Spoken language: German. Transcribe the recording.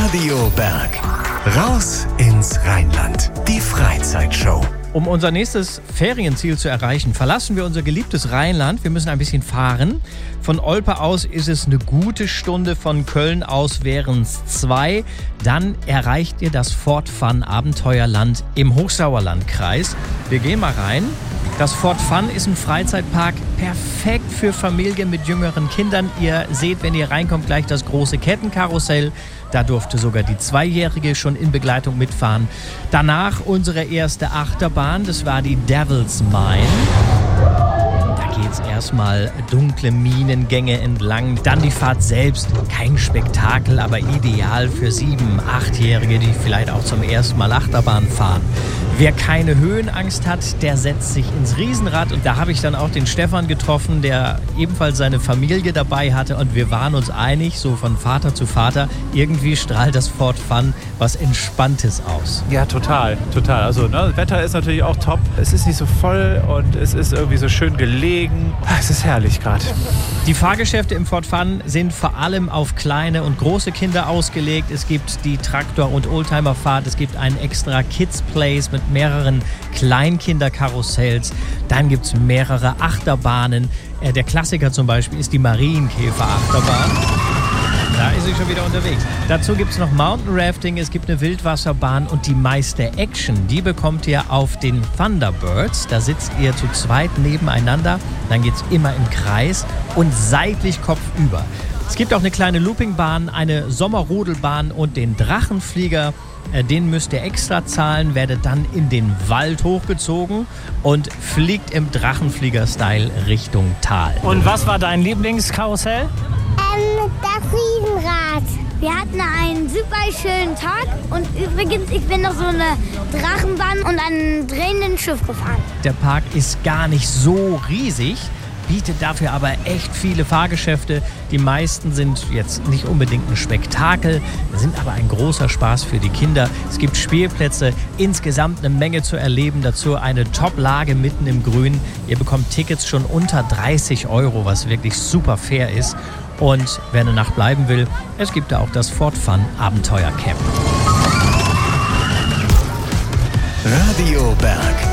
Radio Berg. Raus ins Rheinland. Die Freizeitshow. Um unser nächstes Ferienziel zu erreichen, verlassen wir unser geliebtes Rheinland. Wir müssen ein bisschen fahren. Von Olpe aus ist es eine gute Stunde, von Köln aus wären es 2. Dann erreicht ihr das Fort Fun Abenteuerland im Hochsauerlandkreis. Wir gehen mal rein. Das Fort Fun ist ein Freizeitpark, perfekt für Familien mit jüngeren Kindern. Ihr seht, wenn ihr reinkommt, gleich das große Kettenkarussell. Da durfte sogar die 2-Jährige schon in Begleitung mitfahren. Danach unsere erste Achterbahn, das war die Devil's Mine. Da geht's erstmal dunkle Minengänge entlang. Dann die Fahrt selbst, kein Spektakel, aber ideal für 7-, 8-Jährige, die vielleicht auch zum ersten Mal Achterbahn fahren. Wer keine Höhenangst hat, der setzt sich ins Riesenrad. Und da habe ich dann auch den Stefan getroffen, der ebenfalls seine Familie dabei hatte. Und wir waren uns einig, so von Vater zu Vater, irgendwie strahlt das Fort Fun was Entspanntes aus. Ja, total. Also, das Wetter ist natürlich auch top. Es ist nicht so voll und es ist irgendwie so schön gelegen. Es ist herrlich gerade. Die Fahrgeschäfte im Fort Fun sind vor allem auf kleine und große Kinder ausgelegt. Es gibt die Traktor- und Oldtimerfahrt. Es gibt einen extra Kids Place mit mehreren Kleinkinderkarussells. Dann gibt es mehrere Achterbahnen. Der Klassiker zum Beispiel ist die Marienkäfer-Achterbahn. Da ist sie schon wieder unterwegs. Dazu gibt es noch Mountain Rafting, es gibt eine Wildwasserbahn und die meiste Action, die bekommt ihr auf den Thunderbirds. Da sitzt ihr zu zweit nebeneinander, dann geht es immer im Kreis und seitlich kopfüber. Es gibt auch eine kleine Loopingbahn, eine Sommerrodelbahn und den Drachenflieger. Den müsst ihr extra zahlen, werdet dann in den Wald hochgezogen und fliegt im Drachenflieger-Style Richtung Tal. Und was war dein Lieblingskarussell? Das Riesenrad. Wir hatten einen super schönen Tag und übrigens, ich bin noch so eine Drachenbahn und einen drehenden Schiff gefahren. Der Park ist gar nicht so riesig, bietet dafür aber echt viele Fahrgeschäfte. Die meisten sind jetzt nicht unbedingt ein Spektakel, sind aber ein großer Spaß für die Kinder. Es gibt Spielplätze, insgesamt eine Menge zu erleben. Dazu eine Top-Lage mitten im Grün. Ihr bekommt Tickets schon unter 30 €, was wirklich super fair ist. Und wer eine Nacht bleiben will, es gibt da auch das Fort Fun Abenteuercamp. Radio Berg.